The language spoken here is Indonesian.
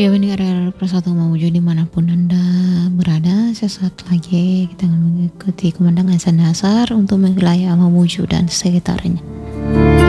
Ya pendengar Persatu Mamuju dimanapun Anda berada, sesaat lagi kita mengikuti kemenangan San Nasar untuk wilayah Mamuju dan sekitarnya.